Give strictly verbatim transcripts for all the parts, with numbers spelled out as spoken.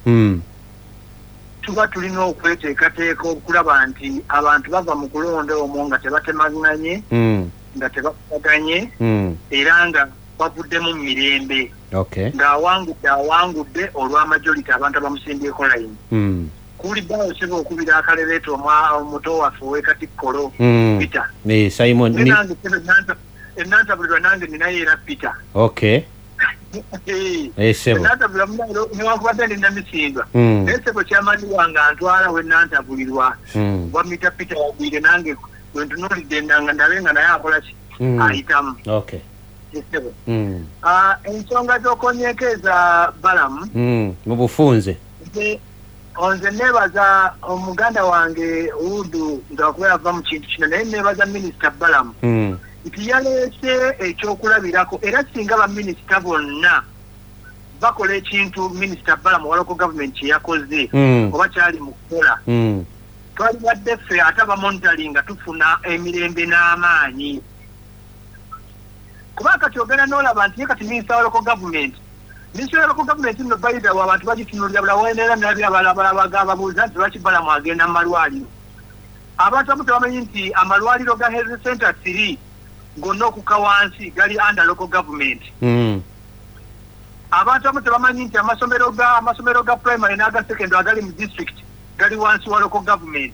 mm. tuba tulina okweteekateeka okulaba nti abantu bava mu kulonda omwo nga tebatemaganye mm. nga tebakuganye mm. era nga bavuddemu mu mirembe okay. ng'awangudde awangudde olw'amajority abantu abamusimbyeko layini mm. kuuliddeawo siba okubira akalereeta omuto waffe ow'ekatikkolo mm. Peter eh, Simon ni... nange enantabulirwa nange ninayo era Peter okay. enantabulirwa newankubadde ndinamisindwa naye sebo kyamani wange antwala wenantabulirwa bwamita Peter wagwire nange wentunuulidde nga ndabe nga naye akola ki ayitamu okay. Sebo mm. uh, ensonga z'okonyeeko eza Balamu mm. mu bufunze onze nebaza omuganda wange Udu ngakuba yava mu kintu kino naye nebaza minisita Balamu mm. nti yaleese ekyokulabirako era singa baminisita bonna bakola ekintu minisita Balamu wa local government kyeyakoze mm. oba kyali mu kukola mm. twalibadde ffe ate abamonitaringa tufuna emirembe n'amaanyi kuba kati ogenda n'olaba nti ye kati minisita wa local government minisita wa local government nno bayitawo abantu bagitunuulira bula wenera nabyo abalabalabaga ababuuza nti lwaki Balamu agenda mu malwaliro abantu abamu tebamanyi nti amalwaliro ga health center three gonna okuka wansi gali under local government mm. abantu abamu tebamanyi nti amasomero ga amasomero ga primary n'aga secondary agali mu district gali wansi wa local government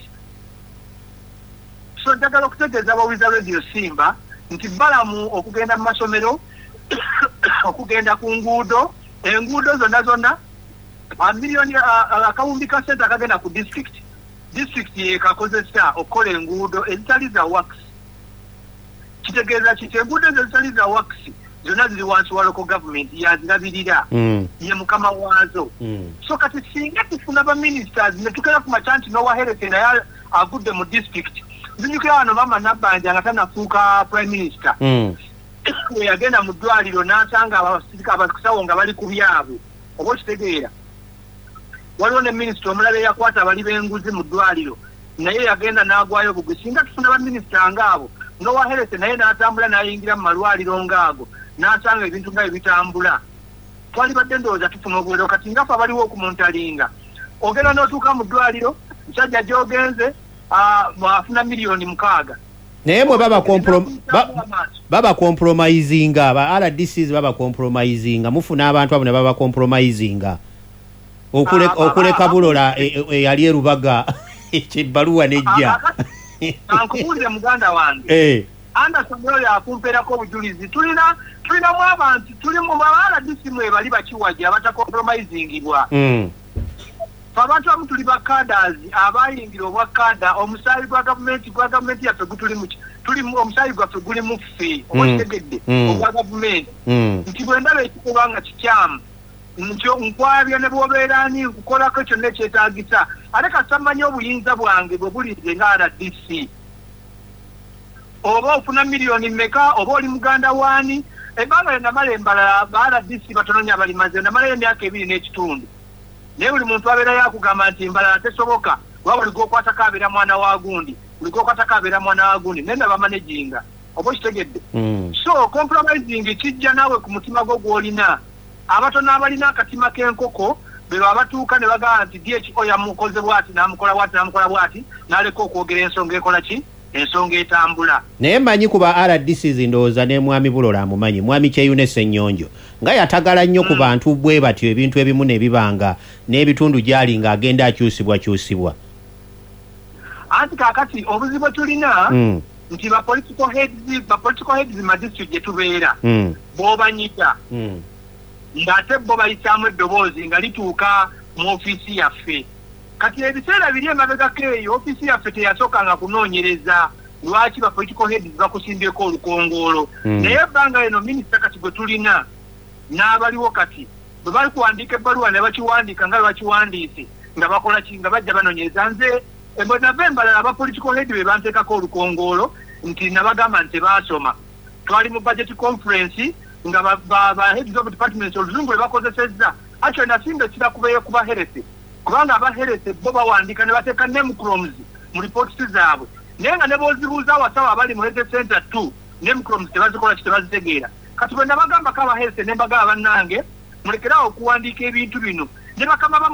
so njagala okutegeeza abawuliza radio Simba nti Balamu okugenda mu masomero okugenda ku nguudo enguudo zonna zonna amiliyoni akawumbi ka sente akagenda ku district district yekakozesa okukola enguudo ezitali za works kitegeeza kiti enguudo ezo ezitali za works zonna ziri wansi wa local government yazirabirira mm. ye mukama waazo mm. so kati singa tufuna baministers ne tukera ku machanti n'owaherese naye agudde mu district zinyukira wano mama Nabbanja nga tanafuuka prime minister mm. we yagenda mu ddwaliro n'asanga abasirika abakusawo nga bali ku byabwe oba okitegeera waliwo ne minisita omulala eyakwata abali b'enguzi mu ddwaliro naye yagenda n'agwayo bugwi singa tufuna baminisita ng'abo n'owaherese naye n'atambula n'ayingira mu malwaliro ng'ago n'asanga ebintu nga ebitambula twalibadde ndowooza tufuna obuwero kati ngafe abaliwo okumuntalinga ogenda n'otuuka mu ddwaliro musajja gy'ogenze afuna miliyoni mukaaga naye mwe baba komprom baba compromisinga aba R D Cs baba compromisinga mufuna abantu abo ne baba compromisinga okule okuleka bulola yali erubaga ekibaluwa nejja ankubulire muganda wange eh Anderson oyo akumperako obujulizi tulina tulina mu abantu tuli mu R D C mwe bali bakiwaje abata compromisingibwa mm. abantu abamu tuli bakaders abayingira obwa kada omusaayi gwa gavumenti gwa gavumenti yaffe gutuli mu tuli omusaayi gwaffe guli mu ffe obategedde obwa gavumenti nti bwe ndaba ekikuba nga kikyamu ntyo nkwabya ne bwobeera ani nkukolako kyonna ekyetaagisa ate kasamanya obuyinza bwange bwe bulize nga R D C oba ofuna miliyoni mmeka oba oli muganda waani ebbanga lye namala embala ba R D C batono nnyo abalimaze namalayo emyaka ebiri n'ekitundu naye buli muntu abeera yakugamba nti mbala tesoboka waba buli gwokwatako abeera mwana wa gundi buli gwokwatako abeera mwana wa gundi naye nabamanaginga oba okitegedde so compromising kijja naawe ku mutima gwo gw'olina abatono abalina akatima k'enkoko be babatuuka ne bagamba nti D H O yamukoze bwati n'amukola bwati n'amukola bwati n'aleka okwogera ensonga ekola ki ensonga etambula naye mmanyi ku ba R D Cs ndowooza ne mwami Bulola amumanyi mwami Kyeyune Ssennyonjo nga yatagala nnyo ku bantu bwe batyo ebintu ebimu ne bibanga n'ebitundu gyali ng'agenda akyusibwa kyusibwa anti kaakati obuzibu tulina mm. nti ba political heads ba political heads ma district gye tubeera mm. b'obanyita mm. ng'ate bo bayisaamu eddoboozi nga lituuka mu ofiisi yaffe kati ebiseera biri emabegako eyo ofiisi yaffe teyasookanga kunoonyereza lwaki ba political heads bakusimbyeko olukongoolo mm. naye ebbanga eno minisita kati gwe tulina n'abaliwo kati bwe bali kuwandiika ebbaluwa ne bakiwandiika nga bakiwandiise nga bakola ki nga bajja banoonyereza nze embonava embalala aba political head be banteekako olukongoolo nti nabagamba nti tebaasoma twali mu budget conference nga ba heads of departments oluzungu lwe bakozesezza akyo nasinga kirakubeyo kuba herese kubanga abaherese bo bawandiika ne bateeka name chromes mu reports zaabwe naye nga ne boozibuuza awasawo abali mu health center two name chromes tebazikola ki tebazitegeera kati bwe nabagambako abaherese ne mbagamba bannange mulekerawo okuwandiika ebintu bino ne bakama